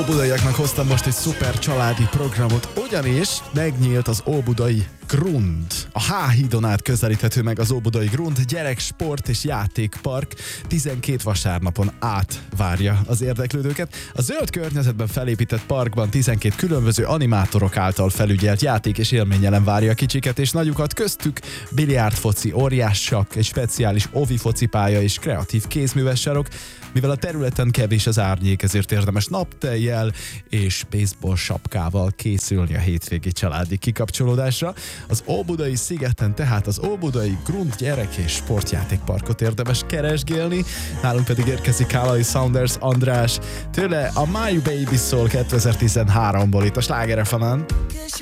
Óbudaiaknak hoztam most egy szuper családi programot, ugyanis megnyílt az Óbudai Grund. A H-hídon át közelíthető meg az Óbudai Grund, gyerek, sport és játékpark. 12 vasárnapon át várja az érdeklődőket. A zöld környezetben felépített parkban 12 különböző animátorok által felügyelt játék és élményelem várja a kicsiket és nagyukat, köztük biliárdfoci, óriássakk, egy speciális ovi focipálya és kreatív kézműves sarok. Mivel a területen kevés az árnyék, ezért érdemes naptejjel és baseball sapkával készülni a hétvégi családi kikapcsolódásra. Az Óbudai szigeten tehát az Óbudai Grund gyerek- és sportjátékparkot érdemes keresgélni. Nálunk pedig érkezik Kálai Saunders András, tőle a My Baby szól 2013-ból itt a Sláger FM-en.